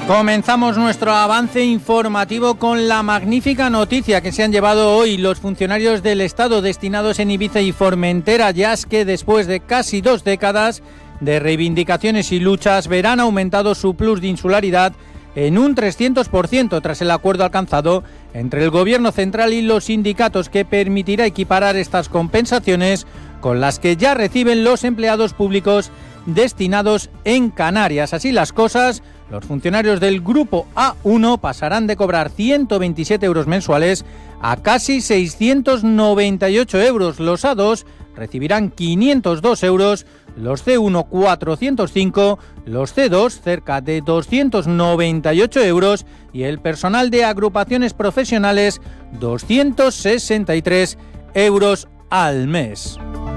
Comenzamos nuestro avance informativo con la magnífica noticia que se han llevado hoy los funcionarios del Estado destinados en Ibiza y Formentera, ya es que después de casi 2 décadas de reivindicaciones y luchas verán aumentado su plus de insularidad en un 300% tras el acuerdo alcanzado entre el Gobierno central y los sindicatos, que permitirá equiparar estas compensaciones con las que ya reciben los empleados públicos destinados en Canarias. Así las cosas, los funcionarios del Grupo A1 pasarán de cobrar 127 euros mensuales a casi 698 euros. Los A2 recibirán 502 euros, los C1 405, los C2 cerca de 298 euros y el personal de agrupaciones profesionales 263 euros al mes.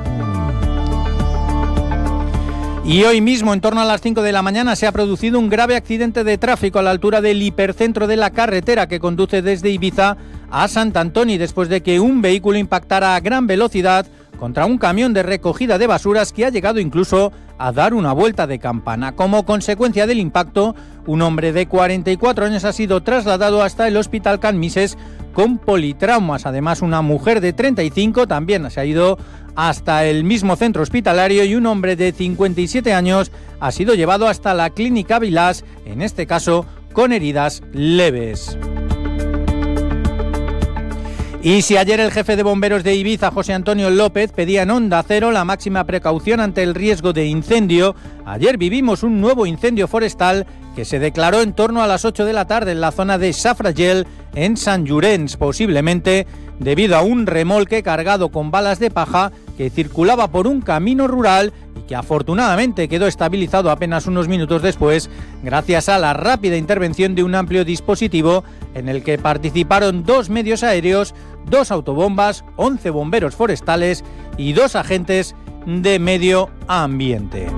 Y hoy mismo, en torno a las 5 de la mañana, se ha producido un grave accidente de tráfico a la altura del hipercentro de la carretera que conduce desde Ibiza a Sant Antoni, después de que un vehículo impactara a gran velocidad contra un camión de recogida de basuras que ha llegado incluso a dar una vuelta de campana. Como consecuencia del impacto, un hombre de 44 años ha sido trasladado hasta el Hospital Can Mises con politraumas. Además, una mujer de 35 también se ha ido hasta el mismo centro hospitalario y un hombre de 57 años ha sido llevado hasta la Clínica Vilás, en este caso con heridas leves. Y si ayer el jefe de bomberos de Ibiza, José Antonio López, pedía en Onda Cero la máxima precaución ante el riesgo de incendio, ayer vivimos un nuevo incendio forestal que se declaró en torno a las 8 de la tarde en la zona de Safragel, en Sant Llorenç, posiblemente debido a un remolque cargado con balas de paja que circulaba por un camino rural y que afortunadamente quedó estabilizado apenas unos minutos después gracias a la rápida intervención de un amplio dispositivo en el que participaron 2 medios aéreos, 2 autobombas, 11 bomberos forestales y 2 agentes de medio ambiente.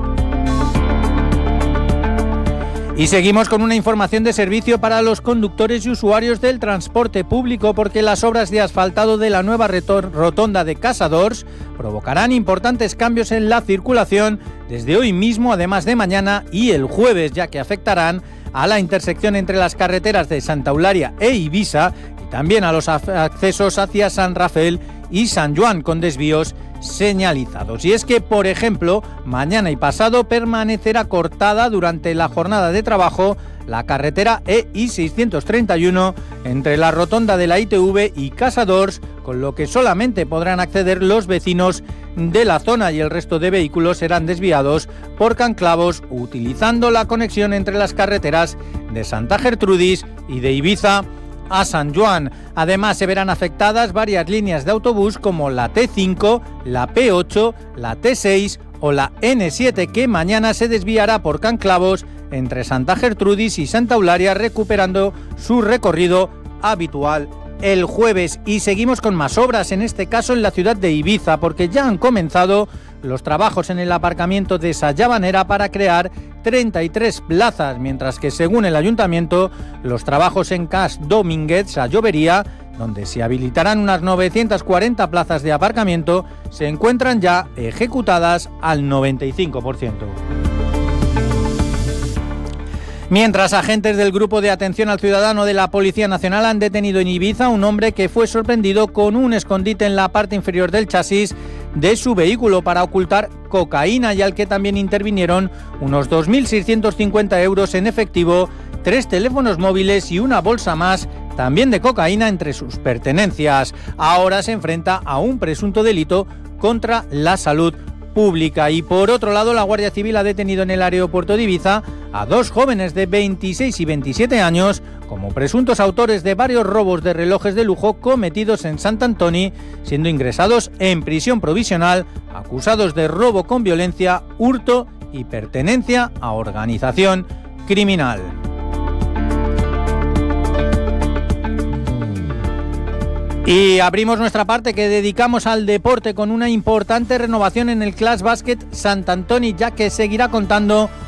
Y seguimos con una información de servicio para los conductores y usuarios del transporte público, porque las obras de asfaltado de la nueva rotonda de Casadors provocarán importantes cambios en la circulación desde hoy mismo, además de mañana y el jueves, ya que afectarán a la intersección entre las carreteras de Santa Eulalia e Ibiza y también a los accesos hacia San Rafael y San Joan con desvíos señalizados. Y es que, por ejemplo, mañana y pasado permanecerá cortada durante la jornada de trabajo la carretera EI 631 entre la rotonda de la ITV y Casadors, con lo que solamente podrán acceder los vecinos de la zona y el resto de vehículos serán desviados por Canclavos, utilizando la conexión entre las carreteras de Santa Gertrudis y de Ibiza a San Joan. Además, se verán afectadas varias líneas de autobús como la T5, la P8, la T6 o la N7, que mañana se desviará por Canclavos entre Santa Gertrudis y Santa Eulalia, recuperando su recorrido habitual el jueves. Y seguimos con más obras, en este caso en la ciudad de Ibiza, porque ya han comenzado los trabajos en el aparcamiento de Sallavanera para crear 33 plazas, mientras que, según el ayuntamiento, los trabajos en Cas Domínguez, a Llobería, donde se habilitarán unas 940 plazas de aparcamiento, se encuentran ya ejecutadas al 95%. Mientras, agentes del Grupo de Atención al Ciudadano de la Policía Nacional han detenido en Ibiza a un hombre que fue sorprendido con un escondite en la parte inferior del chasis de su vehículo para ocultar cocaína, y al que también intervinieron unos 2.650 euros en efectivo, 3 teléfonos móviles y una bolsa más, también de cocaína, entre sus pertenencias. Ahora se enfrenta a un presunto delito contra la salud pública. Y por otro lado, la Guardia Civil ha detenido en el aeropuerto de Ibiza a 2 jóvenes de 26 y 27 años como presuntos autores de varios robos de relojes de lujo cometidos en Sant Antoni, siendo ingresados en prisión provisional, acusados de robo con violencia, hurto y pertenencia a organización criminal. Y abrimos nuestra parte que dedicamos al deporte con una importante renovación en el Club Bàsquet Sant Antoni, ya que seguirá contando